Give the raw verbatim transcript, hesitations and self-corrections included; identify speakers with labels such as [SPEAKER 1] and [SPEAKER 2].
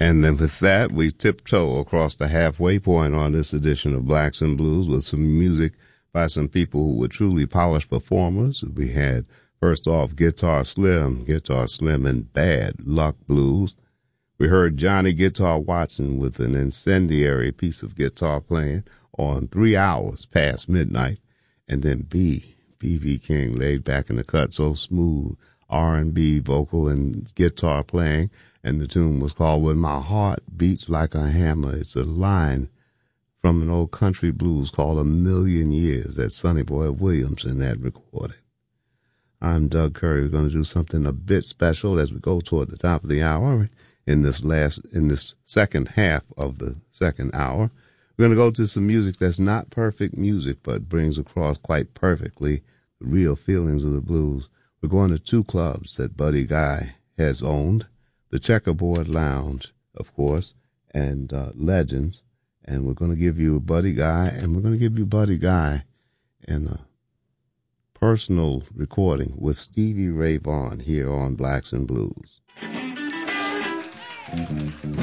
[SPEAKER 1] And then with that, we tiptoe across the halfway point on this edition of Blacks and Blues with some music by some people who were truly polished performers. We had, first off, Guitar Slim, Guitar Slim and Bad Luck Blues. We heard Johnny Guitar Watson with an incendiary piece of guitar playing on Three Hours Past Midnight. And then B, B B King laid back in the cut, so smooth, R and B vocal and guitar playing. And the tune was called When My Heart Beats Like a Hammer. It's a line from an old country blues called A Million Years that Sonny Boy Williamson had recorded. I'm Doug Curry. We're going to do something a bit special as we go toward the top of the hour in this last, in this second half of the second hour. We're going to go to some music that's not perfect music, but brings across quite perfectly the real feelings of the blues. We're going to two clubs that Buddy Guy has owned. The Checkerboard Lounge, of course, and uh, Legends. And we're going to give you Buddy Guy, and we're going to give you Buddy Guy in a personal recording with Stevie Ray Vaughan here on Blacks and Blues. Mm-hmm.